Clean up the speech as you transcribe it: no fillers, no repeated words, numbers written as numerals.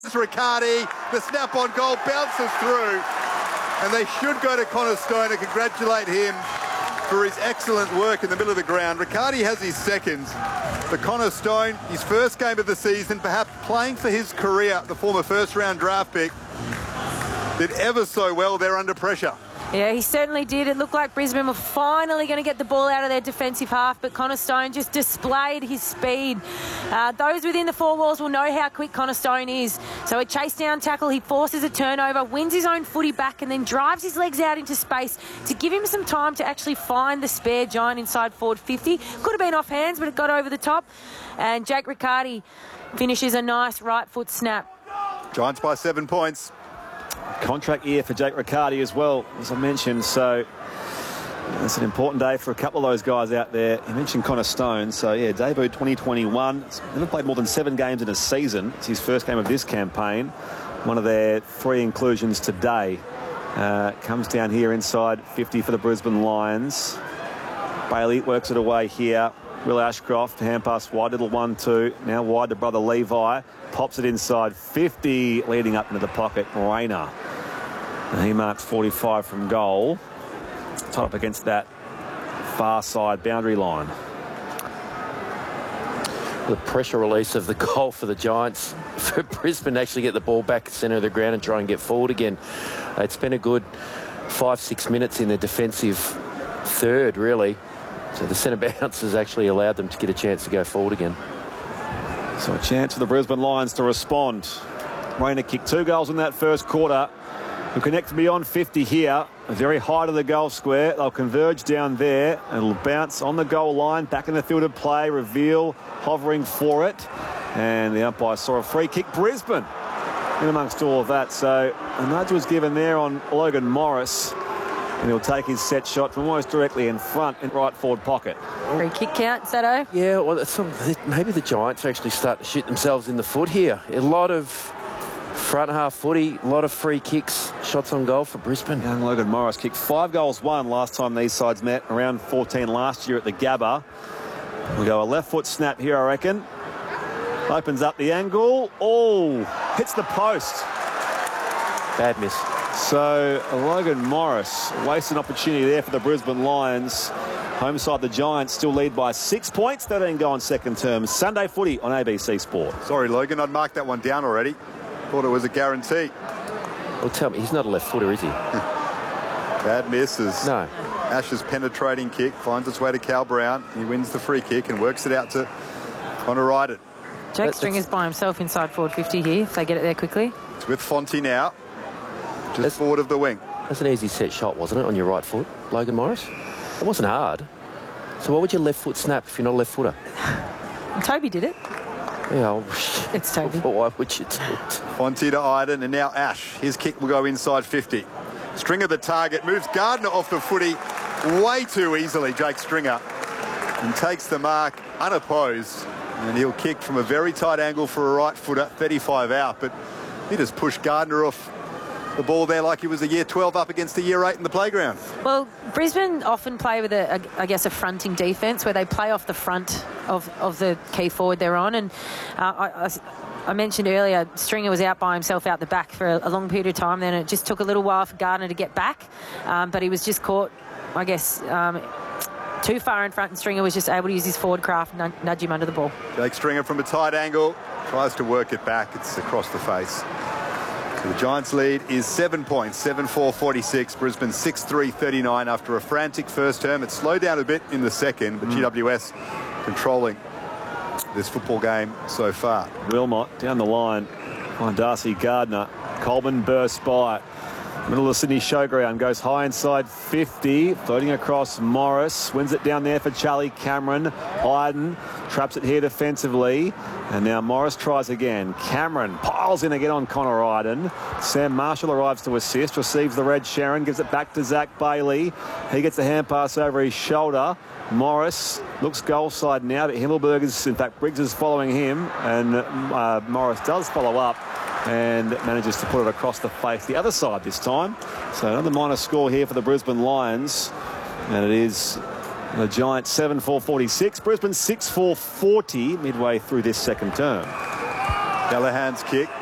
Riccardi, the snap on goal bounces through, and they should go to Connor Stone and congratulate him for his excellent work in the middle of the ground. Riccardi has his second, but Connor Stone, his first game of the season, perhaps playing for his career, the former first-round draft pick, did ever so well there under pressure. Yeah, he certainly did. It looked like Brisbane were finally going to get the ball out of their defensive half, but Connor Stone just displayed his speed. Those within the four walls will know how quick Connor Stone is. So a chase down tackle, he forces a turnover, wins his own footy back, and then drives his legs out into space to give him some time to actually find the spare giant inside forward 50. Could have been off hands, but it got over the top. And Jake Riccardi finishes a nice right foot snap. Giants by 7 points. Contract year for Jake Riccardi as well, as I mentioned, so it's an important day for a couple of those guys out there. You mentioned Connor Stone, so yeah, debut 2021. He's never played more than 7 games in a season. It's his first game of this campaign. One of their 3 inclusions today. Comes down here inside 50 for the Brisbane Lions. Bailey works it away here. Will Ashcroft, hand pass wide, little 1-2. Now wide to brother Levi. Pops it inside 50, leading up into the pocket, Rayner. And he marks 45 from goal. Tied up against that far side boundary line. The pressure release of the goal for the Giants, for Brisbane to actually get the ball back centre of the ground and try and get forward again. It's been a good 5-6 minutes in the defensive third, really. So the centre bounce has actually allowed them to get a chance to go forward again. So a chance for the Brisbane Lions to respond. Rayner kicked 2 goals in that first quarter. He'll connect beyond 50 here. Very high to the goal square. They'll converge down there. It'll bounce on the goal line. Back in the field of play. Reveal hovering for it. And the umpire saw a free kick. Brisbane in amongst all of that. So a nudge was given there on Logan Morris. And he'll take his set shot from almost directly in front in right forward pocket. Free kick count, Sato? Yeah, well, maybe the Giants are actually starting to shoot themselves in the foot here. A lot of front half footy, a lot of free kicks, shots on goal for Brisbane. Young Logan Morris kicked 5 goals, 1 last time these sides met, around 14 last year at the Gabba. We'll go a left foot snap here, I reckon. Opens up the angle. Oh, hits the post. Bad miss. So Logan Morris wastes an opportunity there for the Brisbane Lions. Home side, the Giants still lead by 6 points. 13 go on second term. Sunday footy on ABC Sport. Sorry, Logan, I'd marked that one down already. Thought it was a guarantee. Well, tell me, he's not a left footer, is he? Bad misses. No. Ash's penetrating kick finds its way to Cal Brown. He wins the free kick and works it out to Connor Ryden. Jake Stringer's by himself inside forward 50 here, if they get it there quickly. It's with Fonte now. Just forward of the wing. That's an easy set shot, wasn't it, on your right foot, Logan Morris? It wasn't hard. So why would your left foot snap if you're not a left footer? Toby did it. Yeah, it's Toby. Why would you do it? Fonte to Iden, and now Ash. His kick will go inside 50. Stringer the target, moves Gardner off the footy way too easily, Jake Stringer, and takes the mark unopposed. And he'll kick from a very tight angle for a right footer, 35 out, but he just pushed Gardner off the ball there like he was a year 12 up against a year 8 in the playground. Well, Brisbane often play with I guess a fronting defence where they play off the front of the key forward they're on. And I mentioned earlier, Stringer was out by himself out the back for a long period of time. Then it just took a little while for Gardner to get back. But he was just caught, I guess, too far in front, and Stringer was just able to use his forward craft and nudge him under the ball. Jake Stringer from a tight angle, tries to work it back. It's across the face. So the Giants' lead is 7 points, 7-4-46. Brisbane 6-3-39 after a frantic first term. It slowed down a bit in the second, but GWS controlling this football game so far. Wilmot down the line on Darcy Gardner. Coleman bursts by. Middle of Sydney Showground, goes high inside 50, floating across Morris, wins it down there for Charlie Cameron. Iden traps it here defensively, and now Morris tries again. Cameron piles in again on Connor Iden. Sam Marshall arrives to assist, receives the red Sharon, gives it back to Zach Bailey. He gets a hand pass over his shoulder. Morris looks goal side now, but Himmelberg is, in fact, Briggs is following him, and Morris does follow up and manages to put it across the face the other side this time. So another minor score here for the Brisbane Lions, and it is the Giants 7-4-46, Brisbane 6-4-40 midway through this second term. Callahan's kick